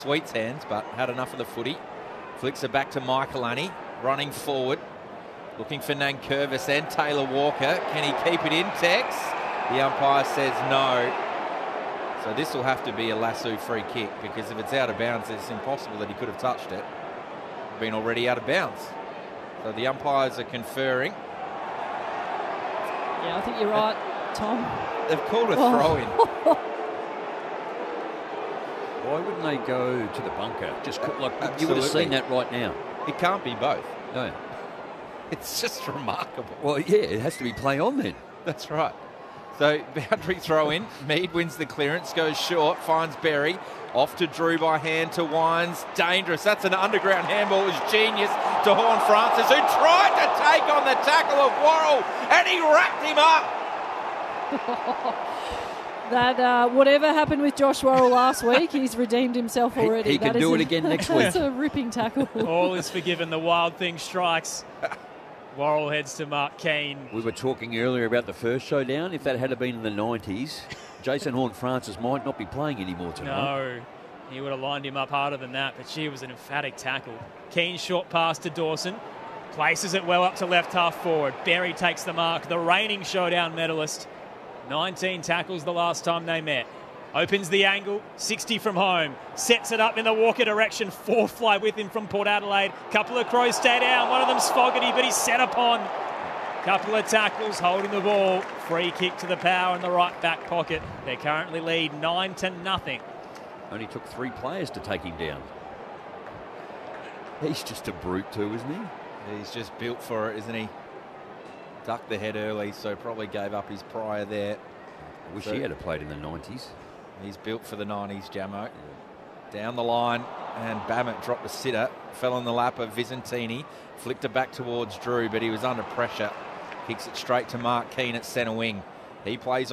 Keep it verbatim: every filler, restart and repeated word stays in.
Sweet's hands, but had enough of the footy. Flicks it back to Michaelani, running forward, looking for Nankervis and Taylor Walker. Can he keep it in, Tex? The umpire says no. So this will have to be a Lasso free kick, because if it's out of bounds, it's impossible that he could have touched it. Been already out of bounds. So the umpires are conferring. Yeah, I think you're right, Tom. They've called a Oh. throw-in. Why wouldn't they go to the bunker? Just like you would have Absolutely. seen that right now. It can't be both. No. It's just remarkable. Well, yeah, it has to be play on then. That's right. So boundary throw in. Mead wins the clearance, goes short, finds Berry. Off to Drew by hand to Wines. Dangerous. That's an underground handball. It was genius to Horn Francis, who tried to take on the tackle of Worrell, and he wrapped him up. That uh, whatever happened with Josh Worrell last week, he's redeemed himself already. He, he can That do is it a, again next That's week. a ripping tackle. All is forgiven. The wild thing strikes. Worrell heads to Mark Keane. We were talking earlier about the first showdown. If that had been in the nineties, Jason Horne-Francis might not be playing anymore tonight. No, he would have lined him up harder than that, but she was an emphatic tackle. Keane short pass to Dawson. Places it well up to left half forward. Berry takes the mark. The reigning showdown medalist. nineteen tackles the last time they met. Opens the angle, sixty from home. Sets it up in the Walker direction. Four fly with him from Port Adelaide. Couple of Crows stay down. One of them's Fogarty, but he's set upon. Couple of tackles holding the ball. Free kick to the power in the right back pocket. They currently lead nine to nothing. Only took three players to take him down. He's just a brute too, isn't he? He's just built for it, isn't he? Ducked the head early, so probably gave up his prior there. I wish So- he had played in the nineties. He's built for the nineties, Jamo. Down the line, and Bammett dropped a sitter. Fell on the lap of Visentini. Flicked it back towards Drew, but he was under pressure. Kicks it straight to Mark Keane at centre wing. He plays